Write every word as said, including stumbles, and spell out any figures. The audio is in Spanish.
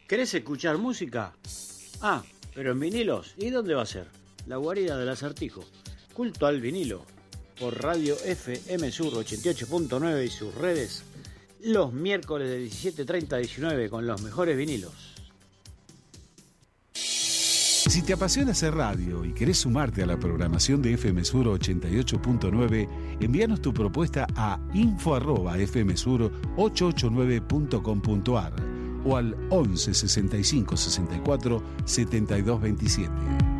¿Querés escuchar música? Ah, pero en vinilos. ¿Y dónde va a ser? La guarida del Acertijo. Culto al vinilo. Por Radio F M Sur ochenta y ocho punto nueve y sus redes. Los miércoles de diecisiete treinta a diecinueve con los mejores vinilos. Si te apasiona hacer radio y querés sumarte a la programación de F M Sur ochenta y ocho punto nueve, envíanos tu propuesta a info arroba f m sur ochocientos ochenta y nueve punto com punto a r o al once sesenta y cinco sesenta y cuatro setenta y dos veintisiete.